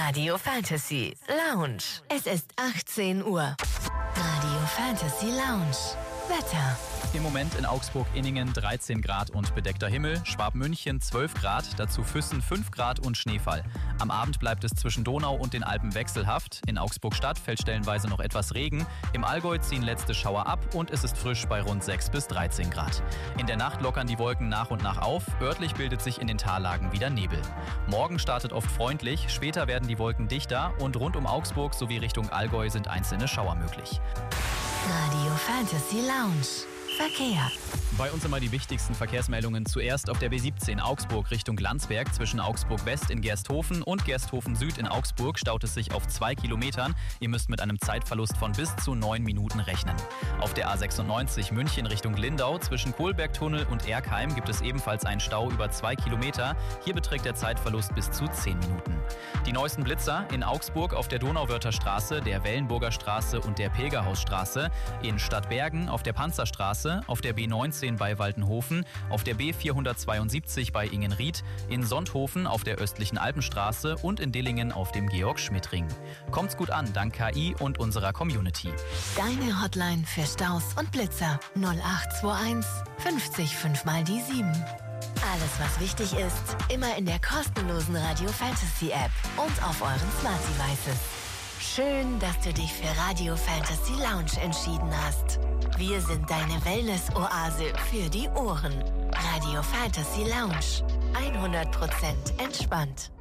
Radio Fantasy Lounge. Es ist 18 Uhr. Radio Fantasy Lounge. Wetter. Im Moment in Augsburg-Inningen 13 Grad und bedeckter Himmel, Schwabmünchen 12 Grad, dazu Füssen 5 Grad und Schneefall. Am Abend bleibt es zwischen Donau und den Alpen wechselhaft. In Augsburg-Stadt fällt stellenweise noch etwas Regen. Im Allgäu ziehen letzte Schauer ab und es ist frisch bei rund 6 bis 13 Grad. In der Nacht lockern die Wolken nach und nach auf. Örtlich bildet sich in den Tallagen wieder Nebel. Morgen startet oft freundlich, später werden die Wolken dichter und rund um Augsburg sowie Richtung Allgäu sind einzelne Schauer möglich. Radio Fantasy Lounge. Verkehr. Bei uns immer die wichtigsten Verkehrsmeldungen. Zuerst auf der B17 Augsburg Richtung Landsberg. Zwischen Augsburg West in Gersthofen und Gersthofen Süd in Augsburg staut es sich auf 2 Kilometern. Ihr müsst mit einem Zeitverlust von bis zu 9 Minuten rechnen. Auf der A96 München Richtung Lindau zwischen Kohlbergtunnel und Erkheim gibt es ebenfalls einen Stau über 2 Kilometer. Hier beträgt der Zeitverlust bis zu 10 Minuten. Die neuesten Blitzer in Augsburg auf der Donauwörther Straße, der Wellenburger Straße und der Pilgerhausstraße. In Stadtbergen auf der Panzerstraße, auf der B19 bei Waltenhofen, auf der B472 bei Ingenried, in Sonthofen auf der östlichen Alpenstraße und in Dillingen auf dem Georg-Schmidt-Ring. Kommt's gut an, dank KI und unserer Community. Deine Hotline für Staus und Blitzer 0821 50 5 mal die 7. Alles, was wichtig ist, immer in der kostenlosen Radio Fantasy App und auf euren Smart Devices. Schön, dass du dich für Radio Fantasy Lounge entschieden hast. Wir sind deine Wellness-Oase für die Ohren. Radio Fantasy Lounge. 100% entspannt.